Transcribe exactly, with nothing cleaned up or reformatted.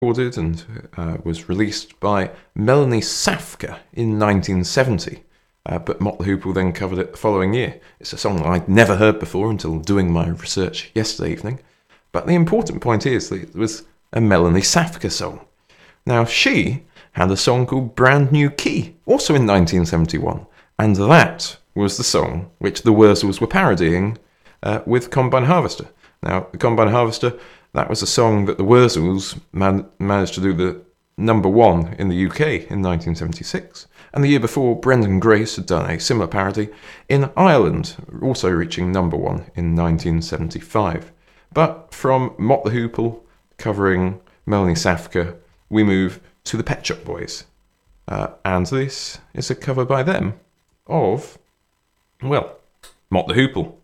recorded and uh, was released by Melanie Safka in nineteen seventy. Uh, but Mott the Hoople then covered it the following year. It's a song that I'd never heard before until doing my research yesterday evening. But the important point is that it was a Melanie Safka song. Now, she had a song called Brand New Key, also in nineteen seventy-one. And that was the song which the Wurzels were parodying uh, with Combine Harvester. Now, the Combine Harvester, that was a song that the Wurzels man- managed to do the number one in the U K in nineteen seventy-six. And the year before, Brendan Grace had done a similar parody in Ireland, also reaching number one in nineteen seventy-five. But from Mott the Hoople covering Melanie Safka, we move to the Pet Shop Boys. Uh, and this is a cover by them of, well, Mott the Hoople.